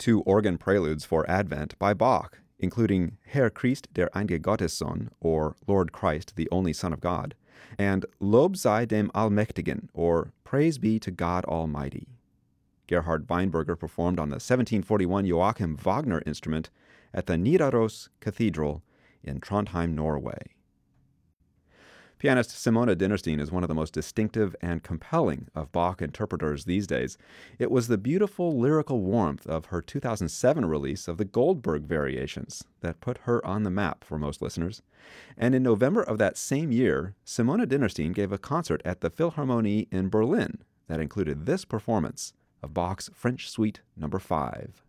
2 organ preludes for Advent by Bach, including Herr Christ der einzige Gottessohn, or Lord Christ, the only Son of God, and Lob sei dem Allmächtigen, or Praise be to God Almighty. Gerhard Weinberger performed on the 1741 Joachim Wagner instrument at the Nidaros Cathedral in Trondheim, Norway. Pianist Simona Dinnerstein is one of the most distinctive and compelling of Bach interpreters these days. It was the beautiful lyrical warmth of her 2007 release of the Goldberg Variations that put her on the map for most listeners. And in November of that same year, Simona Dinnerstein gave a concert at the Philharmonie in Berlin that included this performance of Bach's French Suite No. 5.